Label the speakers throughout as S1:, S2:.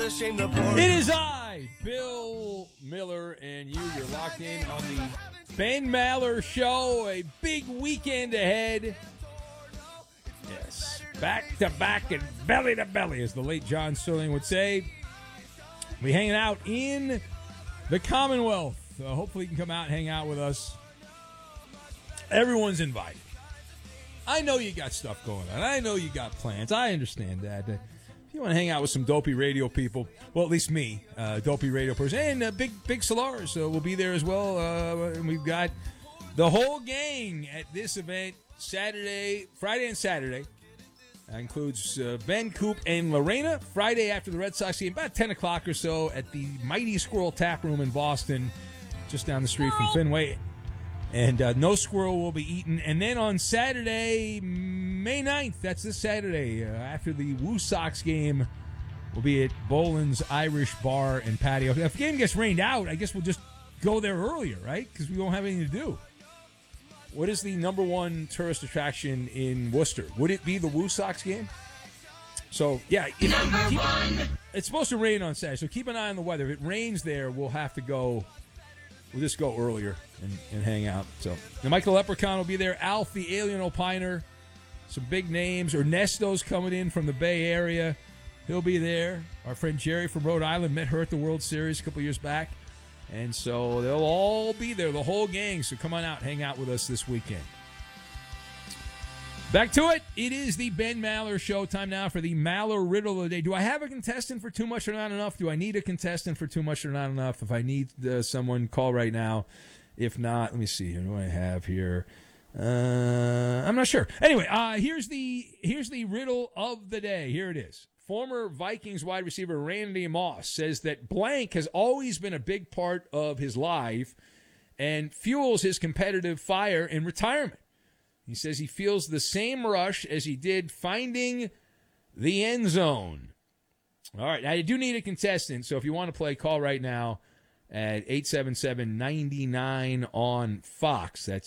S1: It is I, Bill Miller, and you're locked in on the Ben Maller Show. A big weekend ahead. Yes, back to back and belly to belly, as the late John Sterling would say. We hanging out in the Commonwealth. Hopefully you can come out and hang out with us. Everyone's invited. I know you got stuff going on. I know you got plans. I understand that. If you want to hang out with some dopey radio people, well, at least me, dopey radio person, and Big Solars will be there as well. And we've got the whole gang at this event Friday and Saturday. That includes Ben, Coop, and Lorena. Friday after the Red Sox game, about 10 o'clock or so at the Mighty Squirrel Tap Room in Boston, just down the street from Fenway. And no squirrel will be eaten. And then on Saturday, May 9th, that's this Saturday, after the Woo Sox game, we'll be at Boland's Irish Bar and Patio. If the game gets rained out, I guess we'll just go there earlier, right? Because we won't have anything to do. What is the number one tourist attraction in Worcester? Would it be the Woo Sox game? So, yeah. It's supposed to rain on Saturday, so keep an eye on the weather. If it rains there, we'll have to go. We'll just go earlier and hang out. So, Michael Leprechaun will be there. Alf, the Alien Opiner. Some big names. Ernesto's coming in from the Bay Area. He'll be there. Our friend Jerry from Rhode Island met her at the World Series a couple years back. And so they'll all be there, the whole gang. So come on out, hang out with us this weekend. Back to it. It is the Ben Maller Show. Time now for the Maller Riddle of the Day. Do I have a contestant for too much or not enough? Do I need a contestant for too much or not enough? If I need someone, call right now. If not, let me see here. What do I have here? I'm not sure. Anyway, here's the riddle of the day. Here it is. Former Vikings wide receiver Randy Moss says that blank has always been a big part of his life and fuels his competitive fire in retirement. He says he feels the same rush as he did finding the end zone. All right, now you do need a contestant, so if you want to play, call right now at 877-99 on Fox. That's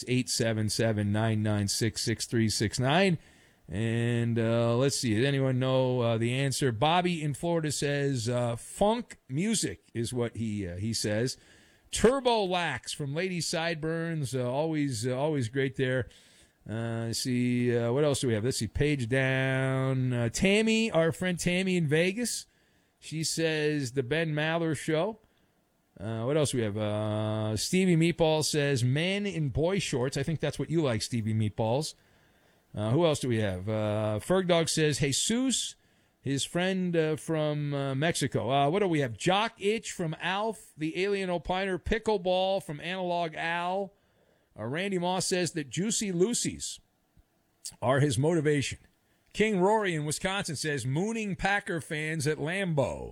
S1: 877-996-6369. And let's see, does anyone know the answer? Bobby in Florida says funk music is what he says. Turbo Lax from Lady Sideburns, always great there. Let's see, what else do we have? Let's see, page down. Tammy, our friend Tammy in Vegas, she says the Ben Maller Show. What else do we have? Stevie Meatball says men in boy shorts. I think that's what you like, Stevie Meatballs. Who else do we have? Fergdog says Jesus, his friend from Mexico. What do we have? Jock Itch from Alf, the Alien Opiner, Pickleball from Analog Al. Randy Moss says that Juicy Lucy's are his motivation. King Rory in Wisconsin says mooning Packer fans at Lambeau.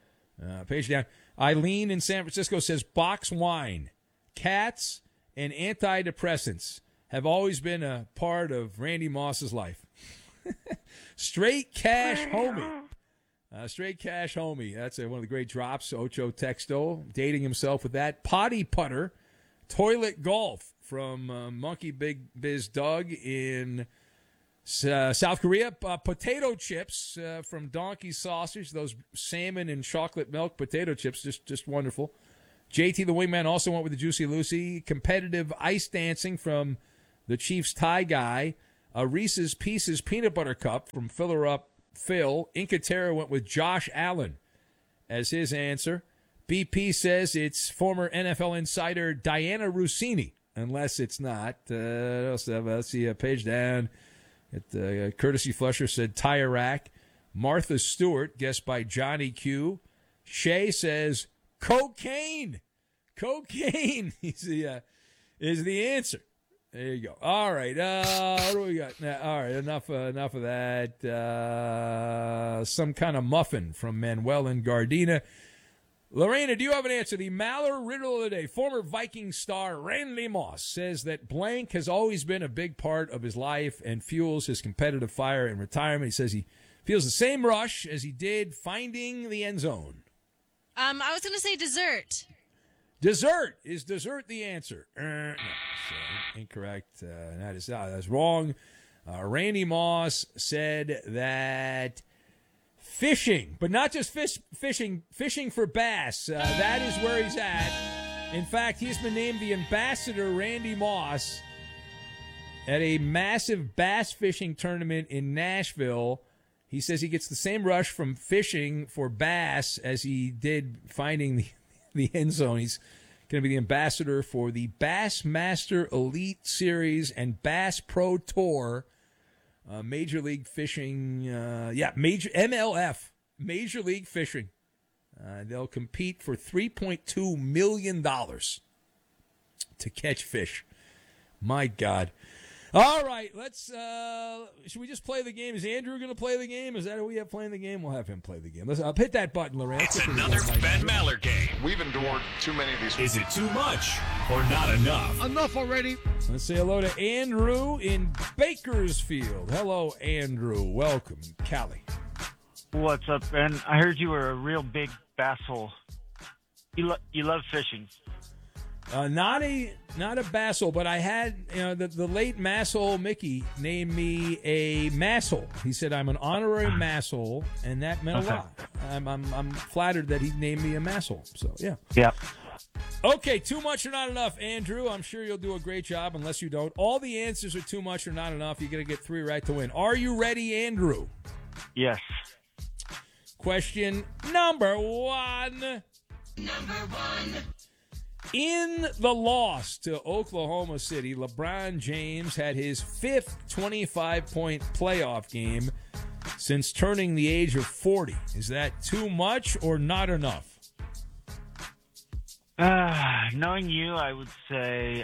S1: Page down. Eileen in San Francisco says box wine, cats, and antidepressants have always been a part of Randy Moss's life. Straight Cash Homie. Straight Cash Homie. That's one of the great drops. Ocho Texto, dating himself with that. Potty Putter. Toilet Golf from Monkey Big Biz Doug in South Korea. Potato chips from Donkey Sausage. Those salmon and chocolate milk potato chips. Just wonderful. JT the Wingman also went with the Juicy Lucy. Competitive ice dancing from the Chiefs tie guy. Reese's Pieces peanut butter cup from Filler Up Phil. Incatera went with Josh Allen as his answer. BP says it's former NFL insider Diana Rossini, unless it's not. Let's see a page down. Courtesy Flusher said Tire Rack. Martha Stewart, guessed by Johnny Q. Shay says cocaine. Cocaine is the answer. There you go. All right. What do we got? All right. Enough of that. Some kind of muffin from Manuel and Gardena. Lorena, do you have an answer? The Maller Riddle of the Day. Former Viking star Randy Moss says that blank has always been a big part of his life and fuels his competitive fire in retirement. He says he feels the same rush as he did finding the end zone.
S2: I was going to say dessert.
S1: Dessert. Is dessert the answer? No, incorrect. That's wrong. Randy Moss said that Fishing, but not just fishing for bass. That is where he's at. In fact, he's been named the ambassador, Randy Moss, at a massive bass fishing tournament in Nashville. He says he gets the same rush from fishing for bass as he did finding the end zone. He's going to be the ambassador for the Bassmaster Elite Series and Bass Pro Tour. Major League Fishing, Major MLF, Major League Fishing. They'll compete for $3.2 million to catch fish. My God. All right, should we just play the game? Is Andrew going to play the game? Is that who we have playing the game? We'll have him play the game. I'll hit that button, Lorraine.
S3: It's another Ben Maller game.
S4: We've endured too many of these.
S3: Is it too much or not enough?
S5: Enough already.
S1: Let's say hello to Andrew in Bakersfield. Hello, Andrew. Welcome, Cali.
S6: What's up, Ben? I heard you were a real big bass hole. You love fishing.
S1: Not a basshole, but I had the late masshole Mickey named me a masshole. He said I'm an honorary masshole, and that meant a lot. I'm flattered that he named me a masshole. So yeah.
S6: Yep.
S1: Okay, too much or not enough, Andrew. I'm sure you'll do a great job. Unless you don't, all the answers are too much or not enough. You're gonna get 3 right to win. Are you ready, Andrew?
S6: Yes.
S1: Question number 1. In the loss to Oklahoma City, LeBron James had his 5th 25-point playoff game since turning the age of 40. Is that too much or not enough?
S6: Knowing you, I would say,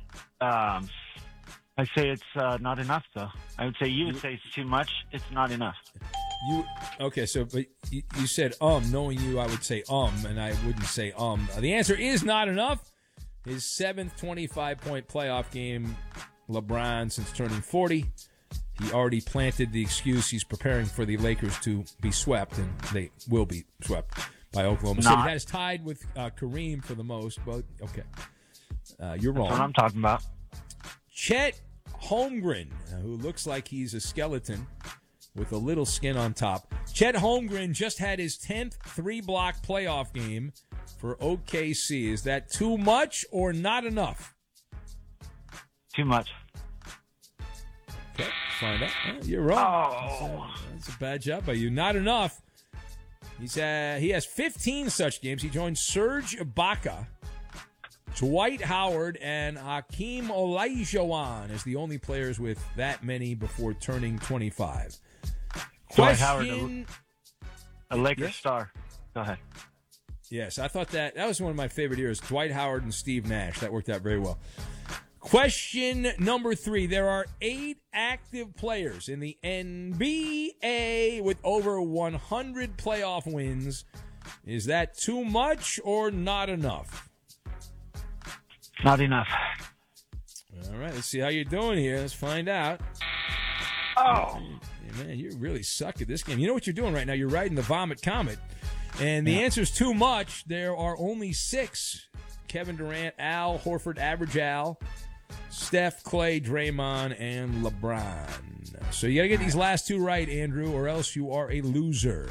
S6: it's not enough, though. I would say you would say it's too much. It's not enough.
S1: But you said knowing you, I would say and I wouldn't say The answer is not enough. His 7th 25-point playoff game, LeBron, since turning 40. He already planted the excuse he's preparing for the Lakers to be swept, and they will be swept by Oklahoma City. That is tied with Kareem for the most, but okay. You're wrong.
S6: That's what I'm talking about.
S1: Chet Holmgren, who looks like he's a skeleton with a little skin on top. Chet Holmgren just had his 10th 3-block playoff game for OKC. Is that too much or not enough?
S6: Too much.
S1: Okay, find out. You're wrong. That's a bad job by you. Not enough. He has 15 such games. He joined Serge Ibaka, Dwight Howard, and Hakeem Olajuwon as the only players with that many before turning 25.
S6: Dwight Howard, a Lakers star. Go ahead.
S1: Yes, I thought that was one of my favorite years. Dwight Howard and Steve Nash. That worked out very well. Question number 3. There are 8 active players in the NBA with over 100 playoff wins. Is that too much or not enough?
S6: Not enough.
S1: All right, let's see how you're doing here. Let's find out.
S6: Oh.
S1: Yeah, man, you really suck at this game. You know what you're doing right now? You're riding the Vomit Comet. And the answer is too much. There are only 6. Kevin Durant, Al Horford, Average Al, Steph, Clay, Draymond, and LeBron. So you got to get these last 2 right, Andrew, or else you are a loser.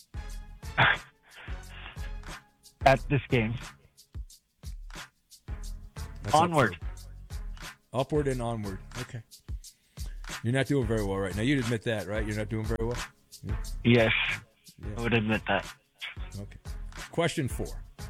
S6: At this game.
S1: That's
S6: onward.
S1: Upward and onward. Okay. You're not doing very well right now. You'd admit that, right? You're not doing very well? Yeah.
S6: Yes.
S1: Yeah.
S6: I would admit that.
S1: Okay. Question 4.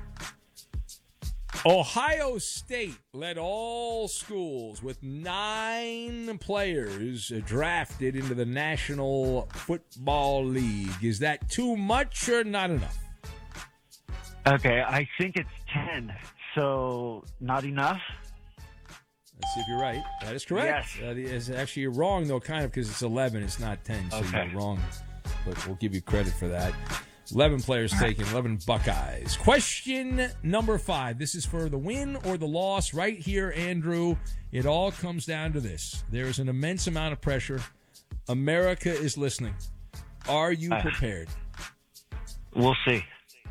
S1: Ohio State led all schools with 9 players drafted into the National Football League. Is that too much or not enough?
S6: Okay, I think it's 10. So, not enough?
S1: Let's see if you're right. That is correct.
S6: Yes.
S1: Actually, you're wrong, though, kind of, because it's 11. It's not 10, so
S6: okay.
S1: You're wrong. But we'll give you credit for that. 11 players taken, 11 Buckeyes. Question number 5. This is for the win or the loss right here, Andrew. It all comes down to this. There is an immense amount of pressure. America is listening. Are you prepared?
S6: We'll see.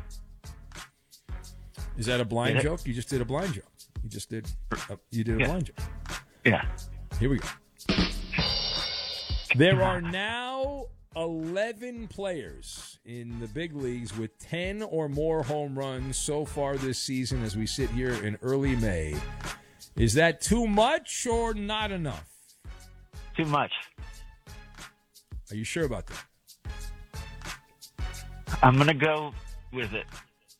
S1: Is that a blind joke? You just did a blind joke. You did a blind joke.
S6: Yeah.
S1: Here we go. There are now 11 players in the big leagues with 10 or more home runs so far this season as we sit here in early May. Is that too much or not enough?
S6: Too much.
S1: Are you sure about that?
S6: I'm going to go with it.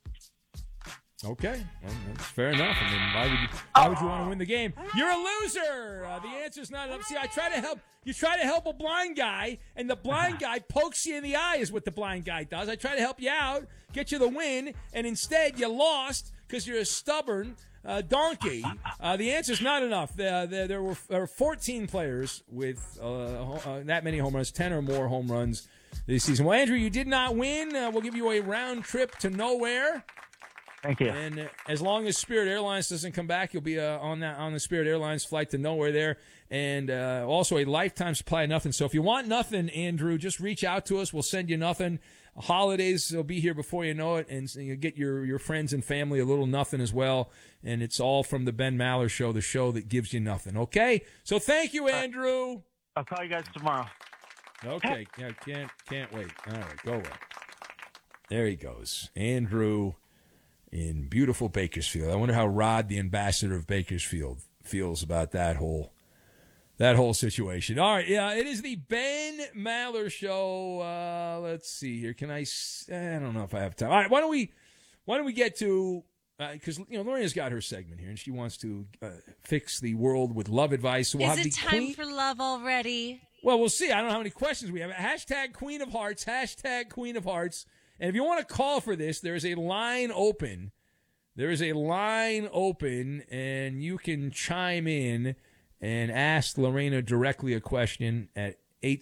S1: Okay, well, that's fair enough. I mean, why would you want to win the game? You're a loser. The answer's not enough. See, I try to help. You try to help a blind guy, and the blind guy pokes you in the eye is what the blind guy does. I try to help you out, get you the win, and instead you lost because you're a stubborn donkey. The answer's not enough. There were 14 players with that many home runs, 10 or more home runs this season. Well, Andrew, you did not win. We'll give you a round trip to nowhere.
S6: Thank you.
S1: And as long as Spirit Airlines doesn't come back, you'll be on the Spirit Airlines flight to nowhere there. And also a lifetime supply of nothing. So if you want nothing, Andrew, just reach out to us. We'll send you nothing. Holidays will be here before you know it. And you get your friends and family a little nothing as well. And it's all from the Ben Maller Show, the show that gives you nothing. Okay? So thank you, Andrew.
S6: I'll call you guys tomorrow.
S1: Okay. Yeah, can't wait. All right, go away. There he goes. Andrew in beautiful Bakersfield. I wonder how Rod, the ambassador of Bakersfield, feels about that whole situation. All right, yeah, it is the Ben Maller Show. Let's see here. I don't know if I have time. All right, why don't we get to because Lorena's got her segment here and she wants to fix the world with love advice. So we'll
S2: Is
S1: have
S2: it
S1: the
S2: time for love already?
S1: Well, we'll see. I don't know how many questions we have. Hashtag Queen of Hearts. Hashtag Queen of Hearts. And if you want to call for this, there is a line open. There is a line open, and you can chime in and ask Lorena directly a question at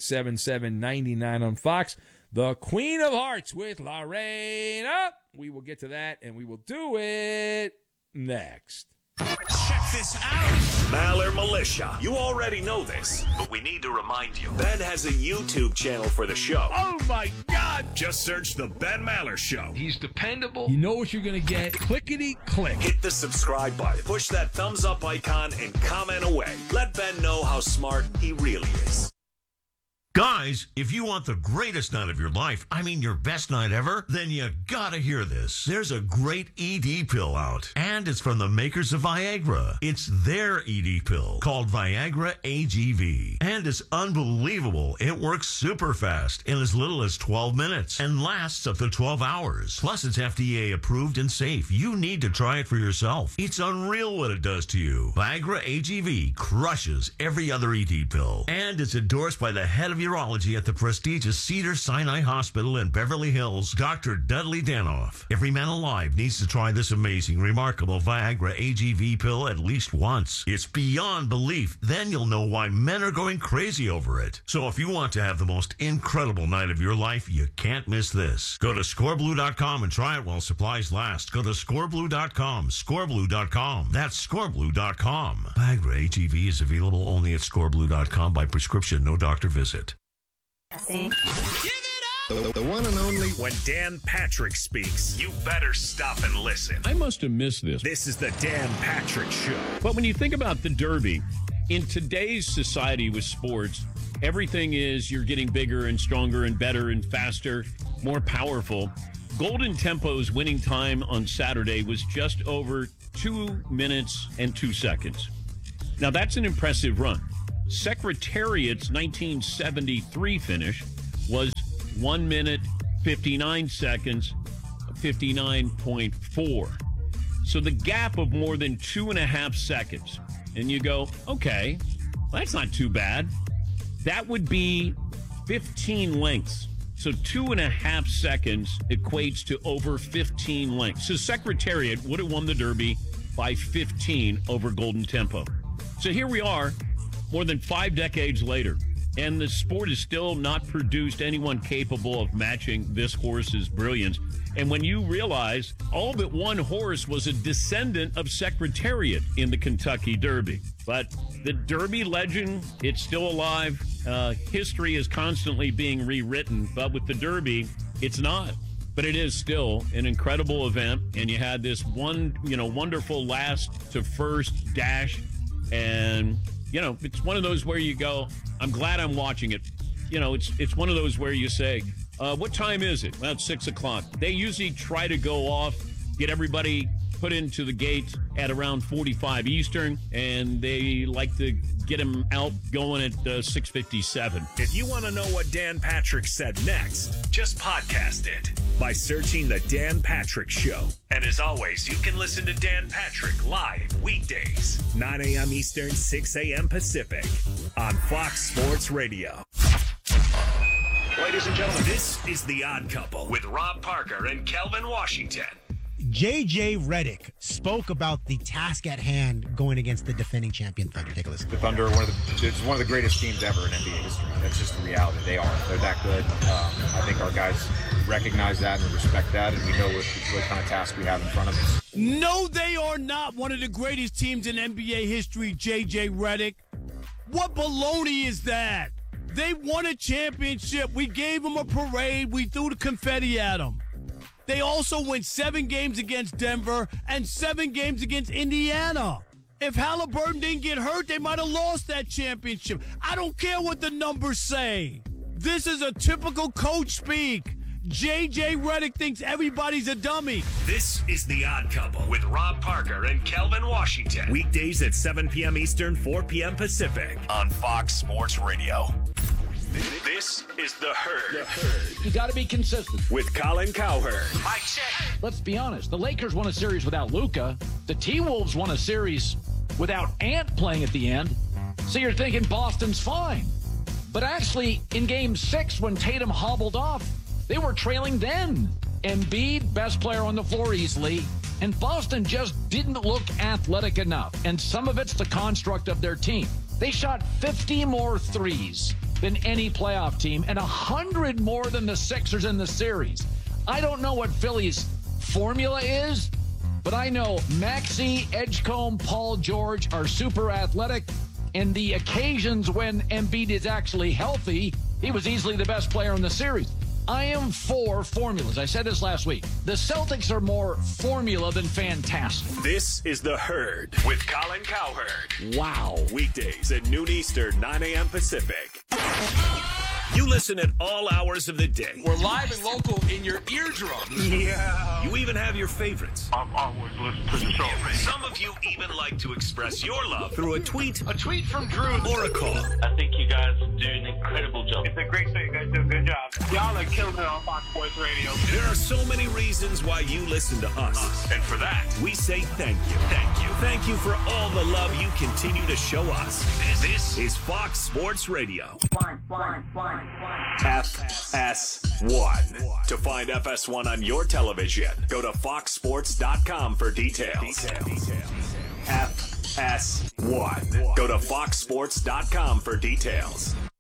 S1: 877-99 on Fox. The Queen of Hearts with Lorena. We will get to that, and we will do it next.
S3: Check this out. Maller Militia. You already know this, but we need to remind you. Ben has a YouTube channel for the show.
S1: Oh, my God.
S3: Just search The Ben Maller Show.
S1: He's dependable. You know what you're going to get. Clickety-click.
S3: Hit the subscribe button. Push that thumbs up icon and comment away. Let Ben know how smart he really is.
S5: Guys, if you want the greatest night of your life, I mean your best night ever, then you gotta hear this. There's a great ED pill out, and it's from the makers of Viagra. It's their ED pill called Viagra AGV, and it's unbelievable. It works super fast in as little as 12 minutes and lasts up to 12 hours. Plus, it's FDA approved and safe. You need to try it for yourself. It's unreal what it does to you. Viagra AGV crushes every other ED pill, and it's endorsed by the head of urology at the prestigious Cedars-Sinai Hospital in Beverly Hills, Dr. Dudley Danoff. Every man alive needs to try this amazing, remarkable Viagra AGV pill at least once. It's beyond belief. Then you'll know why men are going crazy over it. So if you want to have the most incredible night of your life, you can't miss this. Go to scoreblue.com and try it while supplies last. Go to scoreblue.com, scoreblue.com. That's scoreblue.com. Viagra AGV is available only at scoreblue.com by prescription, no doctor visit.
S3: The one and only. When Dan Patrick speaks, you better stop and listen.
S7: I must have missed this.
S3: This is the Dan Patrick Show.
S7: But when you think about the Derby, in today's society with sports, everything is you're getting bigger and stronger and better and faster, more powerful. Golden Tempo's winning time on Saturday was just over 2 minutes and 2 seconds. Now, that's an impressive run. Secretariat's 1973 finish was 1 minute, 59 seconds, 59.4. So the gap of more than 2.5 seconds. And you go, okay, well, that's not too bad. That would be 15 lengths. So 2.5 seconds equates to over 15 lengths. So Secretariat would have won the Derby by 15 over Golden Tempo. So here we are, more than 5 decades later, and the sport has still not produced anyone capable of matching this horse's brilliance. And when you realize all but one horse was a descendant of Secretariat in the Kentucky Derby. But the Derby legend, it's still alive. History is constantly being rewritten, but with the Derby, it's not. But it is still an incredible event, and you had this wonderful last to first dash, and it's one of those where you go, I'm glad I'm watching it. It's one of those where you say, What time is it? Well, it's 6 o'clock. They usually try to go off, get everybody put into the gate at around 45 Eastern, and they like to get them out going at 6:57.
S3: If you want to know what Dan Patrick said next, just podcast it by searching The Dan Patrick Show. And as always, you can listen to Dan Patrick live weekdays, 9 a.m. Eastern, 6 a.m. Pacific on Fox Sports Radio. Ladies and gentlemen, this is The Odd Couple with Rob Parker and Kelvin Washington.
S8: J.J. Redick spoke about the task at hand going against the defending champion Thunder. Take a listen.
S9: The Thunder are one of the greatest teams ever in NBA history. That's just the reality. They're that good. I think our guys recognize that and respect that, and we know what kind of task we have in front of us.
S10: No, they are not one of the greatest teams in NBA history, J.J. Redick. What baloney is that? They won a championship. We gave them a parade. We threw the confetti at them. They also win 7 games against Denver and 7 games against Indiana. If Halliburton didn't get hurt, they might have lost that championship. I don't care what the numbers say. This is a typical coach speak. J.J. Redick thinks everybody's a dummy.
S3: This is The Odd Couple with Rob Parker and Kelvin Washington. Weekdays at 7 p.m. Eastern, 4 p.m. Pacific on Fox Sports Radio. This is The Herd.
S11: You got to be consistent.
S3: With Colin Cowherd.
S11: Mike check. Let's be honest. The Lakers won a series without Luka. The T-Wolves won a series without Ant playing at the end. So you're thinking Boston's fine. But actually, in Game 6, when Tatum hobbled off, they were trailing then. Embiid, best player on the floor easily. And Boston just didn't look athletic enough. And some of it's the construct of their team. They shot 50 more threes than any playoff team and 100 more than the Sixers in the series. I don't know what Philly's formula is, but I know Maxey, Edgecombe, Paul George are super athletic. And the occasions when Embiid is actually healthy, he was easily the best player in the series. I am for formulas. I said this last week. The Celtics are more formula than fantastic.
S3: This is The Herd with Colin Cowherd.
S11: Wow.
S3: Weekdays at noon Eastern, 9 a.m. Pacific. You listen at all hours of the day.
S1: We're live and local in your eardrum.
S3: Yeah. You even have your favorites.
S4: I've always listened to the show.
S3: Some of you even like to express your love through a tweet
S11: from Drew.
S3: or a call.
S12: I think you guys do an incredible job.
S4: It's a great show. You guys do a good job. Y'all are killing it on Fox Sports Radio.
S3: There are so many reasons why you listen to us. And for that, we say thank you. Thank you. Thank you for all the love you continue to show us. This is Fox Sports Radio. FS1. To find FS1 on your television, go to foxsports.com for details. FS1. Go to foxsports.com for details.